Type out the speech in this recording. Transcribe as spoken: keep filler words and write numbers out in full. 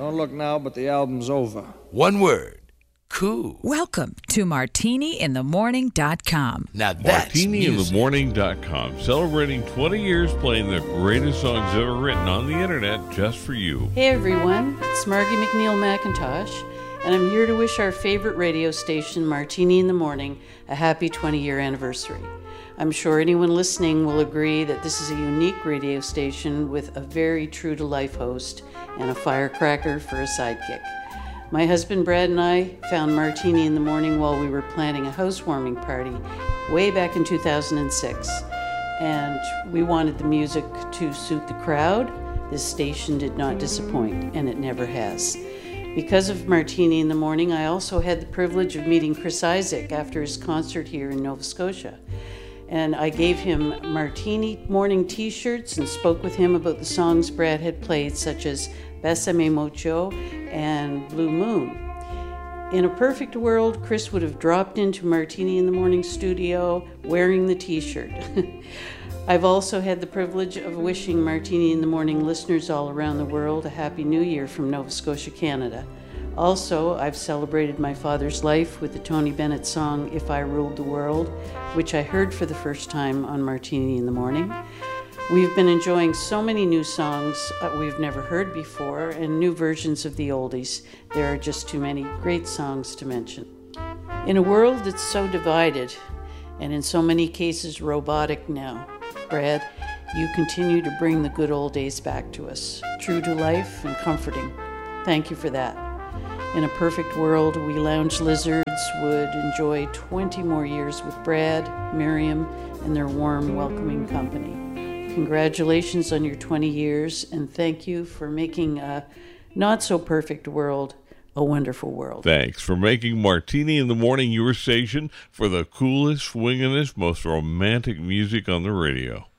Don't look now, but the album's over. One word. Cool. Welcome to martini in the morning dot com. Now that's martini in the music. morning dot com, celebrating twenty years playing the greatest songs ever written on the internet just for you. Hey everyone, it's Margie McNeil McIntosh, and I'm here to wish our favorite radio station, Martini in the Morning, a happy twenty-year anniversary. I'm sure anyone listening will agree that this is a unique radio station with a very true-to-life host and a firecracker for a sidekick. My husband Brad and I found Martini in the Morning while we were planning a housewarming party way back in two thousand six, and we wanted the music to suit the crowd. This station did not disappoint, and it never has. Because of Martini in the Morning, I also had the privilege of meeting Chris Isaak after his concert here in Nova Scotia. And I gave him Martini morning t-shirts and spoke with him about the songs Brad had played, such as Bésame Mucho and Blue Moon. In a perfect world, Chris would have dropped into Martini in the Morning studio wearing the t-shirt. I've also had the privilege of wishing Martini in the Morning listeners all around the world a Happy New Year from Nova Scotia, Canada. Also, I've celebrated my father's life with the Tony Bennett song If I Ruled the World, which I heard for the first time on Martini in the Morning. We've been enjoying so many new songs uh, we've never heard before and new versions of the oldies. There are just too many great songs to mention. In a world that's so divided and in so many cases robotic now, Brad, you continue to bring the good old days back to us, true to life and comforting. Thank you for that. In a perfect world, we lounge lizards would enjoy twenty more years with Brad, Miriam, and their warm, welcoming company. Congratulations on your twenty years, and thank you for making a not-so-perfect world a wonderful world. Thanks for making Martini in the Morning your station for the coolest, swingingest, most romantic music on the radio.